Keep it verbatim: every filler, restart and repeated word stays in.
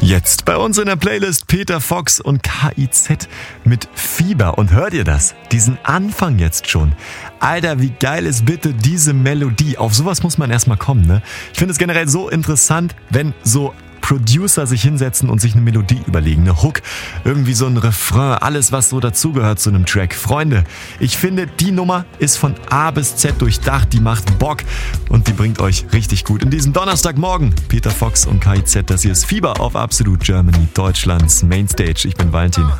Jetzt bei uns in der Playlist Peter Fox und K I Z mit Fieber. Und hört ihr das? Diesen Anfang jetzt schon. Alter, wie geil ist bitte diese Melodie? Auf sowas muss man erstmal kommen, ne? Ich finde es generell so interessant, wenn so Producer sich hinsetzen und sich eine Melodie überlegen, eine Hook, irgendwie so ein Refrain, alles was so dazugehört zu einem Track. Freunde, ich finde, die Nummer ist von A bis Z durchdacht, die macht Bock und die bringt euch richtig gut. In diesem Donnerstagmorgen, Peter Fox und K I Z, das hier ist Fieber auf Absolut Germany, Deutschlands Mainstage. Ich bin Valentin.